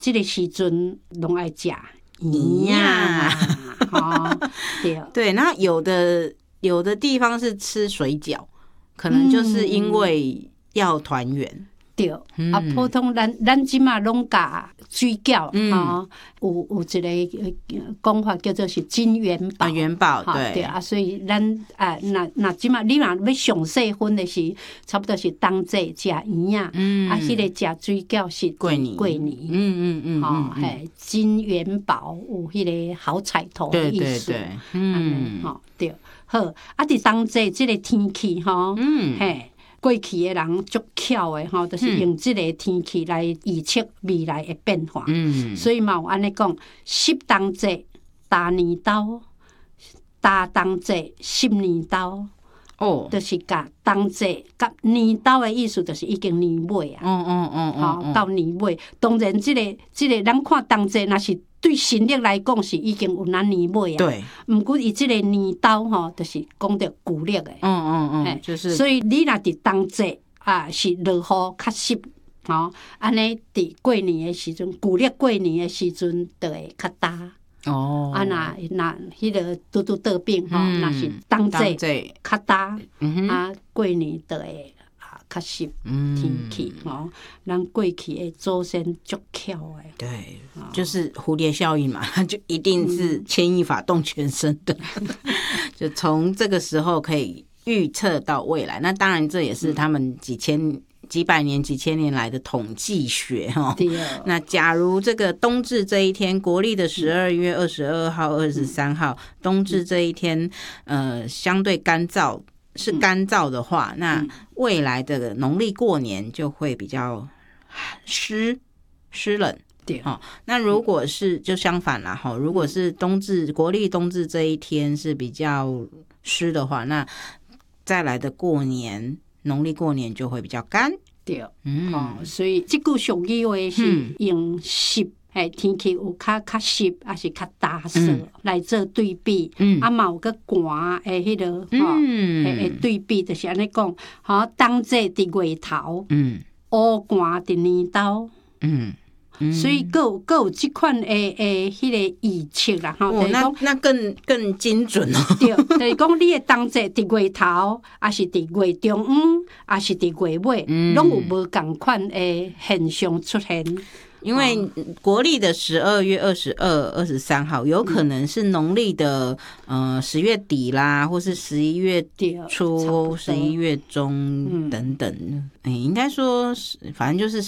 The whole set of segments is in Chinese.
这个时阵拢爱食圆呀，对对。然后有的地方是吃水饺，可能就是因为要团圆。 对，普通咱即马拢甲水饺有一个讲法叫做是金元宝， 元宝对啊，所以咱那即马你若要上细分的是差不多是冬季食圆啊，迄个食水饺是过年，嘿，金元宝有迄个好彩头的意思，对，好，啊，伫冬季即个天气嘿。过去的人足巧的吼，就是用即个天气来预测未来的变化。所以嘛有安尼讲，湿冬节大年斗，大冬节湿年斗。就是甲冬节甲年斗的意思，就是已经年尾啊。到年尾，当然即个咱看冬节，若是对新历来讲是已经有咱年尾啊。 对。 毋过伊即个年斗就是讲着旧历的。 就是。 所以你若伫冬节是落雨较湿，安尼伫过年的时阵，旧历过年的时阵，就会较干。若迄个拄拄倒冰若是冬节较干，过年就会较湿天气咱过去的祖先足巧的， 对，就是蝴蝶效应嘛，就一定是牵一发动全身的，就从这个时候可以预测到未来。那当然，这也是他们几百年、几千年来的统计学那假如这个冬至这一天，国历的12月22号、23号，冬至这一天，相对干燥的话，那未来的农历过年就会比较湿冷。对，那如果是就相反啦，如果是国历冬至这一天是比较湿的话，那再来的过年。农历过年就会比较干， 对，所以这句俗语话是用湿，天气有较湿，还是较干燥来做对比，嘛有个寒的迄个会对比，就是安尼讲，冬节伫月头，乌寒伫年头，所以各有这款迄个预测啦， 那更精准对，就是讲你的冬节伫月头，还是伫月中午，还是伫月尾，拢有无同款的现象出现。 因为国历的12月22、23号，有可能是农历的10月底啦，或是11月初、11月中等等。应该说，反正就是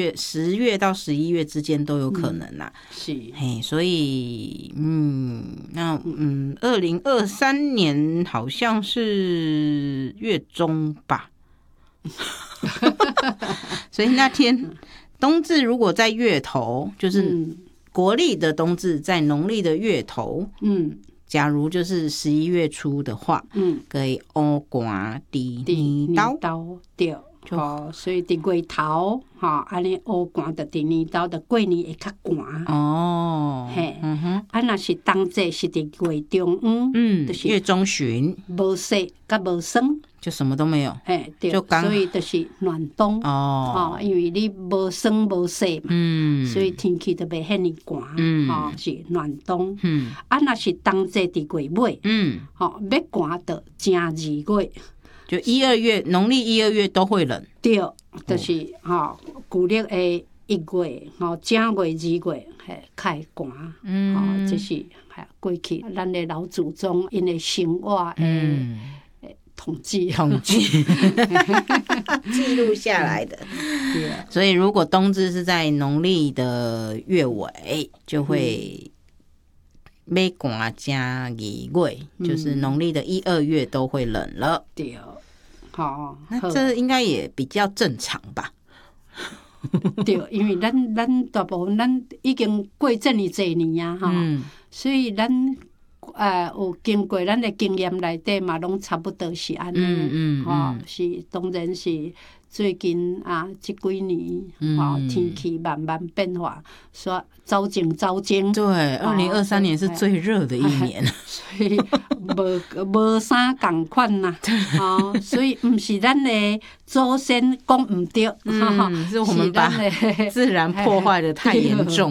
10月到11月之间都有可能啦。 是， 所以那2023年好像是月中吧，所以那天。冬至如果在月头，就是国历的冬至在农历的月头，假如就是11月初的话，可以乌寒伫年斗， 对，所以伫月头，安尼乌寒就伫年斗，就过年会较寒。若是冬节是伫月中午，就是月中旬， 无热甲无霜。 就什么都没有， 对，所以就是暖冬因为你无霜无雪嘛，所以天气就袂遐尼寒，是暖冬。若是冬节伫月尾，要寒就正2月， 就1、2月，农历1、2月都会冷。 对，就是旧历的1月，正月、2月较会寒。这是过去咱的老祖宗因的生活统计记录下来的。所以如果冬至是在农历的月尾，就会要寒加2月，就是农历的1、2月都会冷了。 对， 那这应该也比较正常吧？ 对，因为咱大部分咱已经过这么多年啊，所以咱有经过咱的经验内底嘛，拢差不多是安尼。是当然是最近这几年天气慢慢变化，说走静走静。 对，2023年是最热的一年， 所以无啥共款呐。所以不是咱的祖先讲唔对， 是我们把自然破坏的太严重。